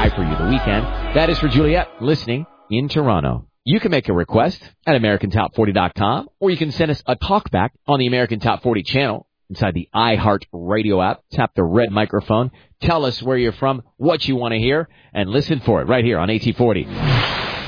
for you the weekend. That is for Juliet, listening in Toronto. You can make a request at AmericanTop40.com, or you can send us a talkback on the American Top 40 channel inside the iHeart Radio app. Tap the red microphone. Tell us where you're from, what you want to hear, and listen for it right here on AT40.